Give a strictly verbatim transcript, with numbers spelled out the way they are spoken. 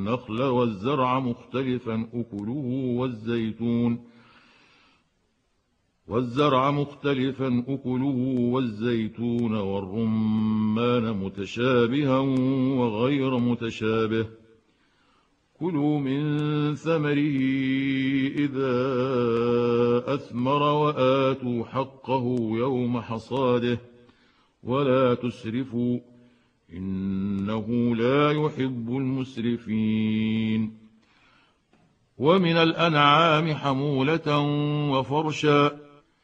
والنخل والزرع مختلفا أكله والزيتون والزرع مختلفا أكله والزيتون والرمان متشابها وغير متشابه كلوا من ثمره إذا أثمر وآتوا حقه يوم حصاده ولا تسرفوا إنه لا يحب المسرفين. ومن الأنعام حمولة وفرشا